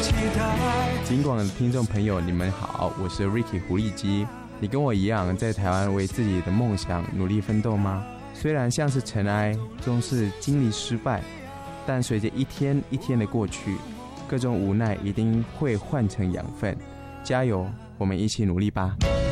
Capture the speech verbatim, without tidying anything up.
期待。 金广的听众朋友，你们好，我是 Ricky 胡立基。你跟我一样在台湾为自己的梦想努力奋斗吗？虽然像是尘埃，终是经历失败，但随着一天一天的过去，各种无奈一定会换成养分。加油，我们一起努力吧。